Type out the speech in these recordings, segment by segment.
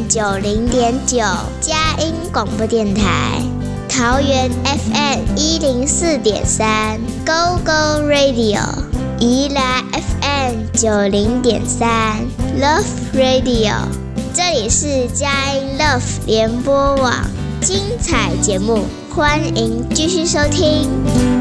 90.9佳音广播电台，桃园 FM104.3 Go Go Radio， 宜兰 FM90.3 Love Radio， 这里是佳音 Love 联播网，精彩节目，欢迎继续收听。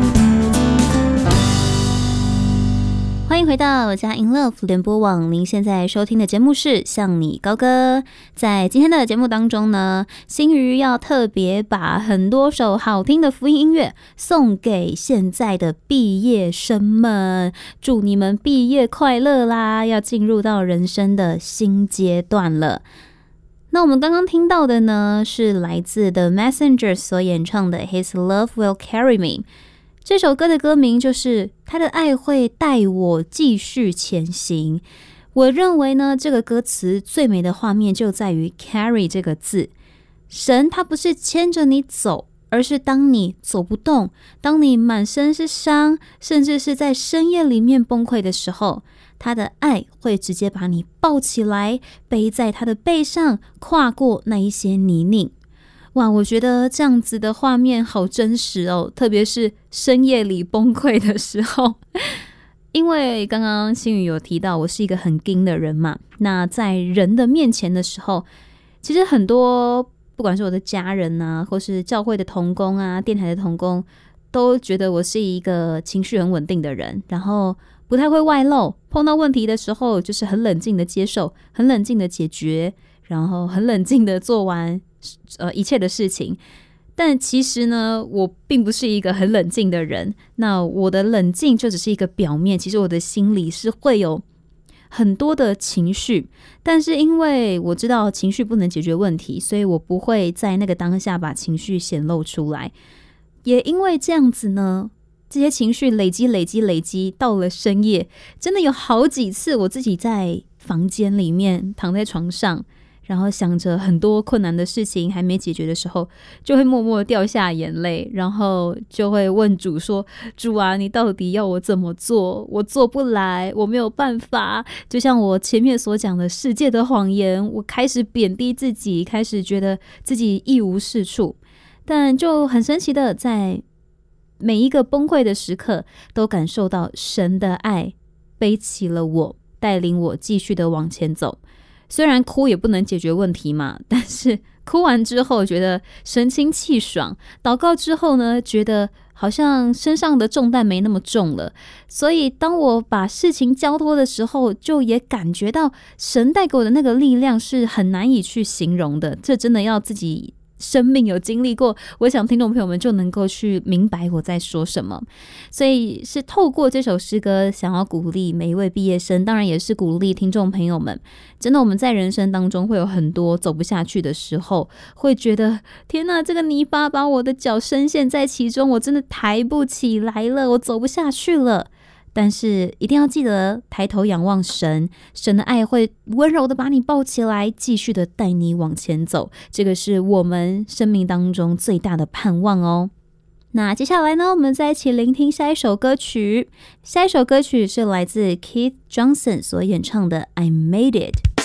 欢迎回到佳音 Love 联播网，您现在收听的节目是向你高歌。在今天的节目当中呢，新瑜要特别把很多首好听的福音音乐送给现在的毕业生们，祝你们毕业快乐啦！要进入到人生的新阶段了。那我们刚刚听到的呢，是来自 The Messengers 所演唱的 His Love Will Carry Me。这首歌的歌名就是他的爱会带我继续前行。我认为呢，这个歌词最美的画面就在于 carry 这个字。神他不是牵着你走，而是当你走不动，当你满身是伤，甚至是在深夜里面崩溃的时候，他的爱会直接把你抱起来，背在他的背上，跨过那一些泥泞。哇，我觉得这样子的画面好真实哦，特别是深夜里崩溃的时候。因为刚刚新宇有提到我是一个很硬的人嘛，那在人的面前的时候，其实很多不管是我的家人啊，或是教会的同工啊，电台的同工，都觉得我是一个情绪很稳定的人，然后不太会外露，碰到问题的时候就是很冷静的接受，很冷静的解决，然后很冷静的做完一切的事情。但其实呢，我并不是一个很冷静的人，那我的冷静就只是一个表面，其实我的心里是会有很多的情绪，但是因为我知道情绪不能解决问题，所以我不会在那个当下把情绪显露出来。也因为这样子呢，这些情绪累积到了深夜，真的有好几次我自己在房间里面躺在床上，然后想着很多困难的事情还没解决的时候，就会默默掉下眼泪，然后就会问主说，主啊，你到底要我怎么做？我做不来，我没有办法。就像我前面所讲的世界的谎言，我开始贬低自己，开始觉得自己一无是处。但就很神奇的，在每一个崩溃的时刻，都感受到神的爱背起了我，带领我继续的往前走。虽然哭也不能解决问题嘛，但是哭完之后觉得神清气爽，祷告之后呢，觉得好像身上的重担没那么重了。所以当我把事情交托的时候，就也感觉到神带给我的那个力量是很难以去形容的，这真的要自己生命有经历过，我想听众朋友们就能够去明白我在说什么。所以是透过这首诗歌想要鼓励每一位毕业生，当然也是鼓励听众朋友们。真的，我们在人生当中会有很多走不下去的时候，会觉得天哪，这个泥巴把我的脚深陷在其中，我真的抬不起来了，我走不下去了。但是一定要记得抬头仰望神，神的爱会温柔的把你抱起来，继续的带你往前走，这个是我们生命当中最大的盼望哦。那接下来呢，我们再一起聆听下一首歌曲。下一首歌曲是来自 Keith Johnson 所演唱的 I Made It。